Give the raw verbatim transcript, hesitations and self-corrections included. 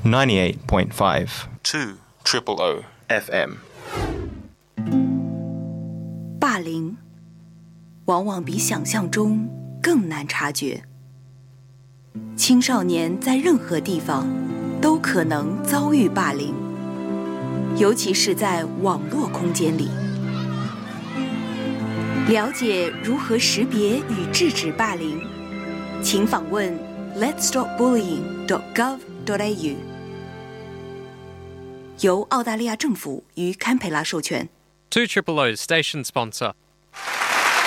ninety-eight point five two triple O F M。 霸凌往往比想象中更难察觉。青少年在任何地方都可能遭遇霸凌，尤其是在网络空间里。了解如何识别与制止霸凌，请访问 lets stop bullying dot gov dot a u， 由澳大利亚政府与堪培拉授权。 two triple O's station sponsor.